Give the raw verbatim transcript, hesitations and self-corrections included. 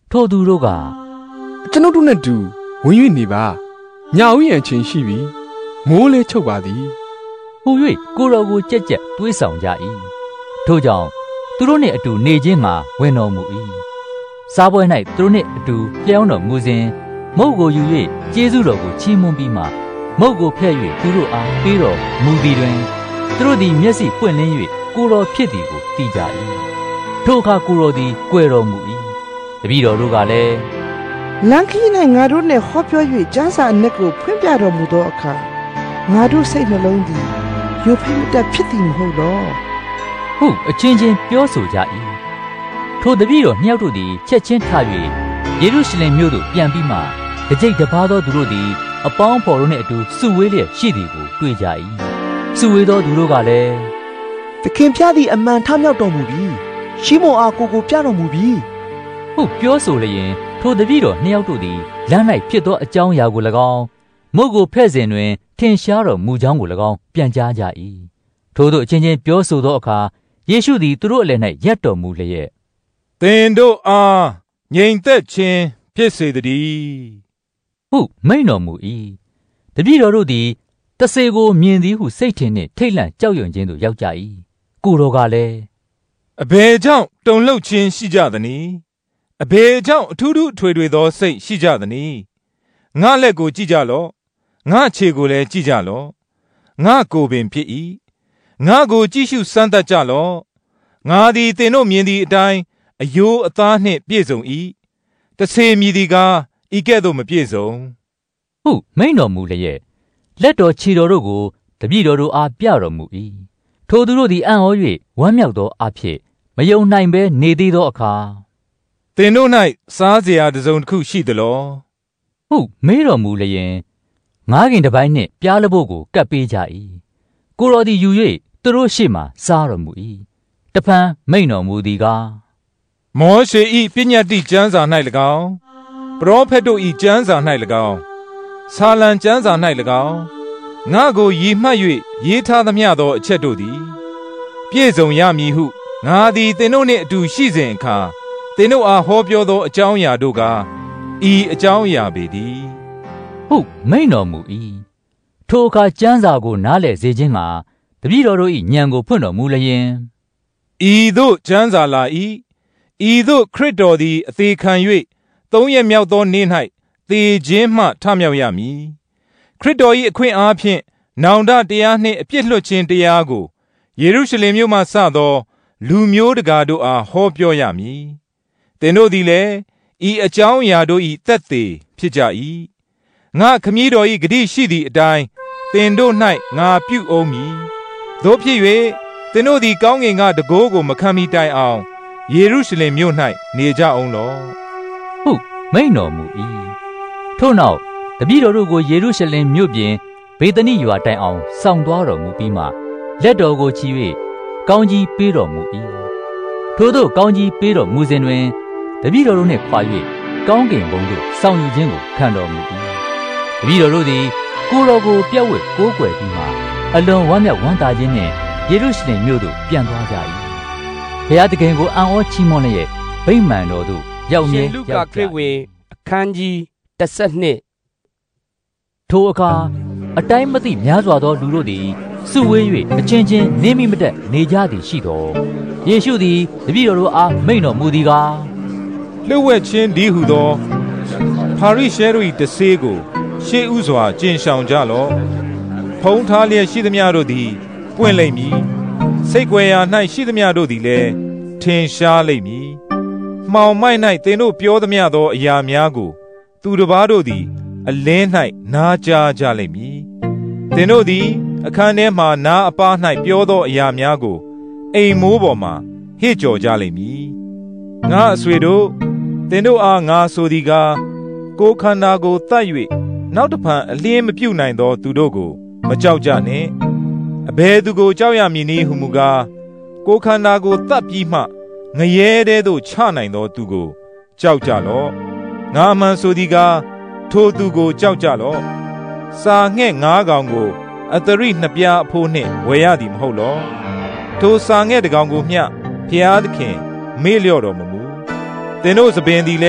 ထိုသူတို့ကကျွန်ုပ်တို့နဲ့တူဝင်၍နေပါညဦးရန်ချင်းရှိပြီမိုးလဲချုပ်ပါသည်ဟူ၍ကိုတော်ကိုကြက်ကြက်တွေးဆောင်ကြ၏ထို့ကြောင့်သူတို့နှင့်အတူနေခြင်းမှာဝင်တော်မူ၏စားပွဲ၌သူတို့နှင့်အတူလျှောင်းတော်မူစဉ်မုတ်ကိုယူ၍ကျေးဇူးတော်ကိုချီးမွမ်းပြီးမှမုတ်ကိုဖျက်၍သူတို့အားပေးတော်မူသည်တွင်သူတို့သည်မျက်စိပွင့်လင်း၍ကိုတော်ဖြစ်သည်ကိုသိကြ၏ထိုအခါကိုတော်သည်ကြွယ်တော်မူ၏တပည့်တော်တို့ကလည်းလမ်းခီး၌ငါတို့နှင့်ဟောပြော၍ကျမ်းစာအနက်ကိုဖွင့်ပြတော်မူသောအခါငါတို့စိတ်နှလုံးသည်ယိုဖိမတက်ဖြစ်သည်မဟုတ်လောဟုအချင်းချင်းပြောဆိုကြ၏ထိုတပည့်တော်နှစ်ယောက်တို့သည်ချက်ချင်းထ၍ယေရုရှလင်မြို့သို့ပြန်ပြီးမှတကြိတ်တပါးသောသူတို့သည်အပေါင်းဖော်တို့နှင့်အတူစုဝေးလျက်ရှိသည်ကိုတွေ့ကြ၏စုဝေးသောသူတို့ကလည်းသခင်ဖျားသည်အမှန်ထမြောက်တော်မူပြီရှီမုန်အားကိုကိုပြတော်မူပြီဟုပြောဆိုလျင်ထိုတပည့်တော်နှစ်ယောက်တို့သည်လမ်း၌ဖြစ်သောအကြောင်းအရာကို၎င်းမုတ်ကိုဖဲ့စဉ်တွင်ထင်ရှားတော်မူကြောင်းကို၎င်းပြန်ကြားကြ၏ထို့သောအချင်းချင်းပြောဆိုသောအခါယေရှုသည်သူတို့အလယ်၌ရပ်တော်မူလျက်သင်တို့အားငြိမ်သက်ခြင်းဖြစ်စေတည်းဟုမိန့်တော်မူ၏တပည့်တော်တို့သည်တဆေကိုမြင်သည်ဟုစိတ်ထင်နှင့်ထိတ်လန့်ကြောက်ရွံ့ခြင်းသို့ရောက်ကြ၏ကိုတော်ကလည်းအဘယ်ကြောင့်တုန်လှုပ်ခြင်းရှိကြသနည်းအဘယ်ကြောင့်အထူးထူးထွေထွေသောစိတ်ရှိကြသနည်းငါလက်ကိုကြည့်ကြလော့ငါခြေကိုလည်းကြည့်ကြလော့ငါကိုယ်ပင်ဖြစ်၏ငါကိုကြည့်ရှုစမ်းသပ်ကြလော့ငါသည်သင်တို့မြင်သည့်အတိုင်းအယိုးအသားနှင့်ပြည့်စုံ၏တဆေမြည်သည်ကားဤကဲ့သို့မပြည့်စုံဟုမိန့်တော်မူလျက်လက်တော်ခြေတော်တို့ကိုတပည့်တော်တို့အားပြတော်မူ၏ထိုသူတို့သည်အံ့ဩ၍ဝမ်းမြောက်သောအဖြစ်မယုံနိုင်ဘဲနေသေးသောအခါသင်တို့၌စားစရာတစ်စုံတစ်ခုရှိသလောဟုမေးတော်မူလျင်ငါးကင်တစ်ပိုင်းနှင့်ပြားလပို့ကိုကပ်ပေးကြ၏ကိုတော်သည်ယူ၍သူတို့ရှေ့မှစားတော်မူ၏တဖန်မိန့်တော်မူသည်ကားမောရှေ၏ပညတ္တိကျမ်းစာ၌၎င်းပရောဖက်တို့၏ကျမ်းစာ၌၎င်းဆာလံကျမ်းစာ၌၎င်းငါကိုရည်မှတ်၍ရေးထားသမျှသောအချက်တို့သည်ပြည့်စုံရမည်ဟုငါသည်သင်တို့နှင့်အတူရှိစဉ်အခါသင်တို့အားဟောပြောသောအကြောင်းအရာတို့ကဤအကြောင်းအရာပေသည်ဟုမိန့်တော်မူ၏ထိုအခါကျမ်းစာကိုနားလည်စေခြင်းမှာတပည့်တော်တို့၏ဉာဏ်ကိုဖွင့်တော်မူလျင်ဤသို့ကျမ်းစာလာ၏ဤသို့ခရစ်တော်သည်အသေးခံ၍သုံးရက်မြောက်သောနေ့၌သေခြင်းမှထမြောက်ရမည်ခရစ်တော်၏အခွင့်အားဖြင့်နောင်တတရားနှင့်အပြစ်လွတ်ခြင်းတရားကိုယေရုရှလင်မြို့မှစသောလူမျိုးတကာတို့အားဟောပြောရမည်သင်တို့သည်လည်းဤအကြောင်းအရာတို့၏သက်သေဖြစ်ကြ၏ငါခမည်းတော်၏ဂတိရှိသည့်အတိုင်းသင်တို့၌ငါပြုအောင်မည်သို့ဖြစ်၍သင်တို့သည်ကောင်းကင်ကတန်ခိုးကိုမခံမီတိုင်အောင်ယေရုရှလင်မြို့၌နေကြအောင်လောဟုမိန့်တော်မူ၏ထို့နောက်တပည့်တော်တို့ကိုယေရုရှလင်မြို့ပြင်ဗေသနိရွာတိုင်အောင်ဆောင်သွားတော်မူပြီးမှလက်တော်ကိုချီ၍ကောင်းကြီးပေးတော်မူ၏ထို့သောကောင်းကြီးပေးတော်မူစဉ်တွင်တပည့်တော်တို့နှင့်ခွာ၍ကောင်းကင်ဘုံသို့ဆောင်ယူခြင်းကိုခံတော်မူ၏တပည့်တော်တို့သည်ကိုယ်တော်ကိုပြည့်ဝကိုးကွယ်ပြီးမှအလွန်ဝမ်းမြောက်ဝမ်းသာခြင်းနှင့်ယေရုရှလင်မြို့သို့ပြန်သွားကြ၏ဘုရားသခင်ကိုအံ့ဩချီးမွမ်းလျက်ဗိမာန်တော်သို့ရောက်မြဲလုကာခရစ်ဝင်အခန်းကြီးတစ်ဆယ့်နှစ်ထိုအခါအတိုင်းမသိများစွာသောလူတို့သည်စုဝေး၍အချင်းချင်းနင်းမိမတက်နေကြသည်ရှိသောယေရှုသည်တပည့်တော်တို့အားမိန့်တော်မူသည်ကားလှုပ်ဝက်ခြင်းဒီဟုသောဖာရိရှဲတို့၏တဆေးကိုရှေးဥစွာကျင့်ဆောင်ကြလော့ဖုံးထားလျက်ရှိသမျှတို့သည်ပွင့်လိမ့်မည်စိတ်ကြွယ်ရာ၌ရှိသမျှတို့သည်လည်းထင်ရှားလိမ့်မည်မှောင်မိုက်၌သင်တို့ပြောသမျှသောအရာများကိုသူတစ်ပါးတို့သည်အလင်း၌နားကြားကြလိမ့်မည်သင်တို့သည်အခန်းထဲမှနားအပါး၌ပြောသောအရာများကိုအိမ်မိုးပေါ်မှဟစ်ကြော်ကြလိမ့်မည်ငါအဆွေတို့သင်တို့အားငါဆိုသည်ကားကိုယ်ခန္ဓာကိုသတ်၍နောက်တစ်ဖန်အလင်းမပြုတ်နိုင်သောသူတို့ကိုမကြောက်ကြနှင့်အဘယ်သူကိုကြောက်ရမည်နည်းဟုမူကားကိုယ်ခန္ဓာကိုသတ်ပြီးမှငရဲတဲသို့ချနိုင်သောသူကိုကြောက်ကြလော့ငါမှန်ဆိုသည်ကားထိုသူကိုကြောက်ကြလော့စာငှက်ငါးကောင်ကိုအတရိနှစ်ပြားအဖိုးနှင့်ဝယ်ရသည်မဟုတ်လောထိုစာငှက်တစ်ကောင်ကိုမျှဖျားသခင်မေ့လျော့တော်မမူသင်တို့သပင်သည်